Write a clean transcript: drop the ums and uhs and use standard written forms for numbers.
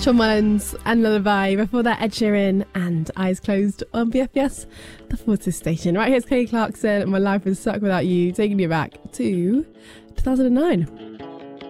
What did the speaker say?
Shawn Mullins and Lullaby. Before that, Ed Sheeran and Eyes Closed on BFBS, the Fortis station. Right, here's Kelly Clarkson. My life is stuck without you, taking you back to 2009.